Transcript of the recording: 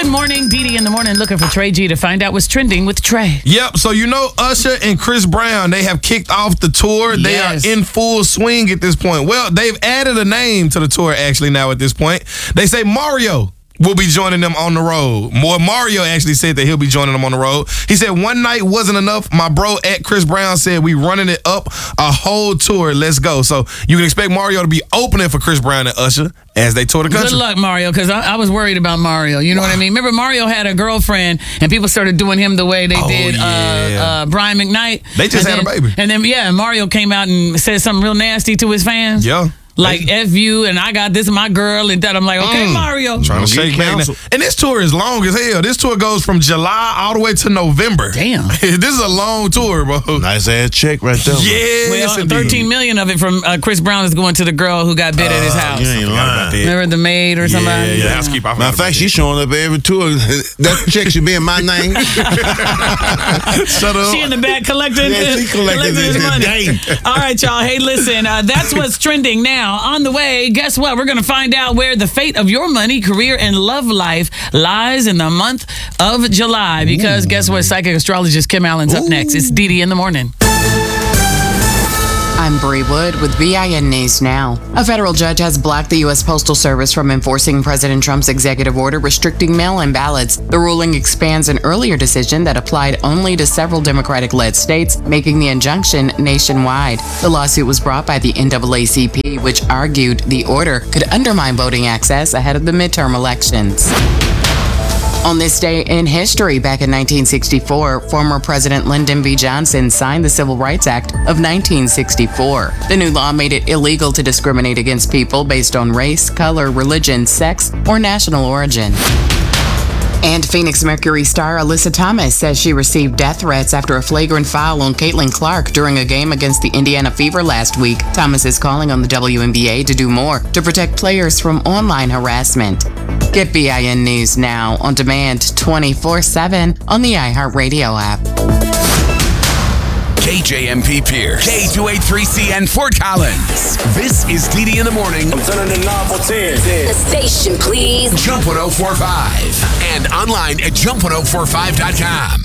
Good morning, Dee in the morning, looking for Trey G to find out what's trending with Trey. Yep, so you know Usher and Chris Brown, they have kicked off the tour. Yes. They are in full swing at this point. Well, they've added a name to the tour actually now at this point. They say Mario will be joining them on the road. Mario actually said that he'll be joining them on the road. He said, one night wasn't enough. My bro at Chris Brown said, we running it up a whole tour. Let's go. So you can expect Mario to be opening for Chris Brown and Usher as they tour the country. Good luck, Mario, because I was worried about Mario. You know what I mean? Remember, Mario had a girlfriend, and people started doing him the way they did Brian McKnight. They just had a baby. And then, Mario came out and said something real nasty to his fans. Yeah. Like, F you, and I got this, my girl, and that. I'm like, okay, Mario. Trying to shake hands. And this tour is long as hell. This tour goes from July all the way to November. Damn. This is a long tour, bro. Nice ass check right there. Yes, well, $13 million of it from Chris Brown is going to the girl who got bit at his house. You ain't lying. Remember the maid or somebody? Yeah, housekeeper. Matter of fact, she's showing up at every tour. That check should be in my name. Shut up. She in the back collecting, Yeah, she collecting his his money. name. All right, y'all. Hey, listen, that's what's trending now. On the way, guess what? We're going to find out where the fate of your money, career, and love life lies in the month of July. Because guess what? Psychic astrologist Kim Allen's up next. It's Dee in the morning. I'm Bree Wood with BIN News Now. A federal judge has blocked the U.S. Postal Service from enforcing President Trump's executive order restricting mail-in ballots. The ruling expands an earlier decision that applied only to several Democratic-led states, making the injunction nationwide. The lawsuit was brought by the NAACP, which argued the order could undermine voting access ahead of the midterm elections. On this day in history, back in 1964, former President Lyndon B. Johnson signed the Civil Rights Act of 1964. The new law made it illegal to discriminate against people based on race, color, religion, sex, or national origin. And Phoenix Mercury star Alyssa Thomas says she received death threats after a flagrant foul on Caitlin Clark during a game against the Indiana Fever last week. Thomas is calling on the WNBA to do more to protect players from online harassment. Get BIN News Now on demand 24/7 on the iHeartRadio app. KJMP Pierce, K283CN Fort Collins. This is Dee in the morning. I'm turning the knob for 10. The station, please. Jump 1045 and online at jump1045.com.